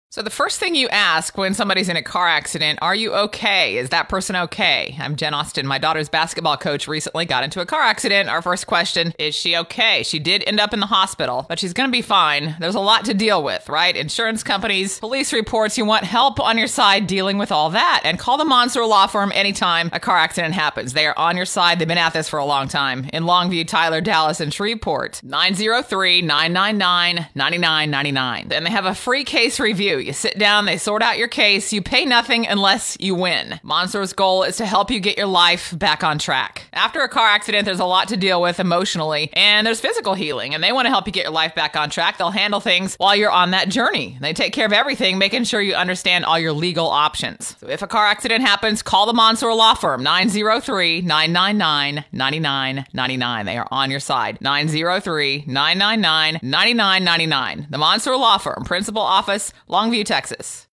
So the first thing you ask when somebody's in a car accident, are you okay? Is that person okay? I'm Jen Austen. My daughter's basketball coach recently got into a car accident. Our first question, is she okay? She did end up in the hospital, but she's going to be fine. There's a lot to deal with, right? Insurance companies, police reports. You want help on your side dealing with all that. And call the Monsoor Law Firm anytime a car accident happens. They are on your side. They've been at this for a long time. In Longview, Tyler, Dallas, and Shreveport. 903-999-9999. And they have a free case review. You sit down, they sort out your case, you pay nothing unless you win. Monsoor's goal is to help you get your life back on track. After a car accident, there's a lot to deal with emotionally, and there's physical healing, and they want to help you get your life back on track. They'll handle things while you're on that journey. They take care of everything, making sure you understand all your legal options. So if a car accident happens, call the Monsoor Law Firm, 903-999-9999. They are on your side, 903-999-9999. The Monsoor Law Firm, Principal Office, Longview, Texas.